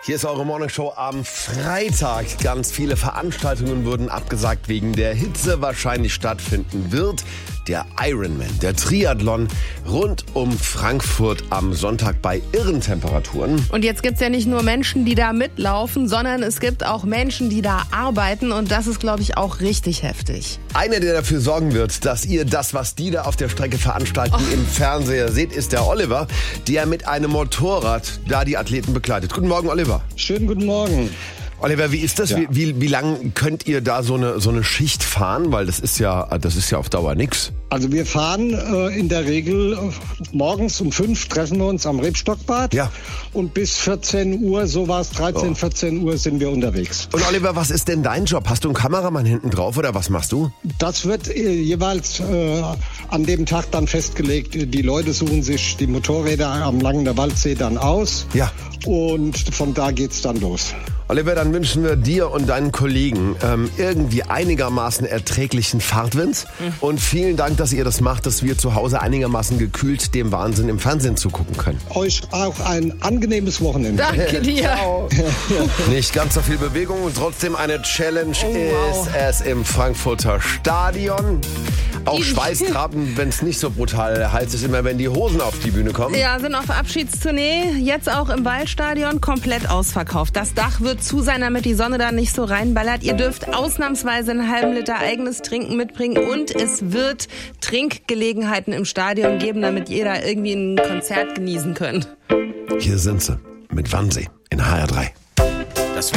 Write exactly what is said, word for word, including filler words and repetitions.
Hier ist eure Morningshow am Freitag. Ganz viele Veranstaltungen wurden abgesagt wegen der Hitze. Wahrscheinlich stattfinden wird der Ironman, der Triathlon rund um Frankfurt am Sonntag bei irren Temperaturen. Und jetzt gibt's ja nicht nur Menschen, die da mitlaufen, sondern es gibt auch Menschen, die da arbeiten. Und das ist, glaube ich, auch richtig heftig. Einer, der dafür sorgen wird, dass ihr das, was die da auf der Strecke veranstalten, oh. im Fernseher seht, ist der Oliver, der mit einem Motorrad da die Athleten begleitet. Guten Morgen, Oliver. Schönen guten Morgen. Oliver, wie ist das? Ja. Wie, wie, wie lang könnt ihr da so eine, so eine Schicht fahren? Weil das ist ja, das ist ja auf Dauer nix. Also wir fahren äh, in der Regel äh, morgens um fünf treffen wir uns am Rebstockbad. Ja. Und bis vierzehn Uhr, so war es, dreizehn, oh. vierzehn Uhr sind wir unterwegs. Und Oliver, was ist denn dein Job? Hast du einen Kameramann hinten drauf oder was machst du? Das wird äh, jeweils äh, an dem Tag dann festgelegt. Die Leute suchen sich die Motorräder am Langener Waldsee dann aus. Ja. Und von da geht's dann los. Oliver, dann wünschen wir dir und deinen Kollegen ähm, irgendwie einigermaßen erträglichen Fahrtwind. Mhm. Und vielen Dank, dass ihr das macht, dass wir zu Hause einigermaßen gekühlt dem Wahnsinn im Fernsehen zugucken können. Euch auch ein angenehmes Wochenende. Danke dir. Nicht ganz so viel Bewegung und trotzdem eine Challenge oh, wow. ist es im Frankfurter Stadion. Auch Schweißtraben, wenn es nicht so brutal heiß ist, immer wenn die Hosen auf die Bühne kommen. Ja, sind auf Abschiedstournee. Jetzt auch im Waldstadion komplett ausverkauft. Das Dach wird zu sein, damit die Sonne da nicht so reinballert. Ihr dürft ausnahmsweise einen halben Liter eigenes Trinken mitbringen und es wird Trinkgelegenheiten im Stadion geben, damit ihr da irgendwie ein Konzert genießen könnt. Hier sind sie mit Wannsee in H R drei.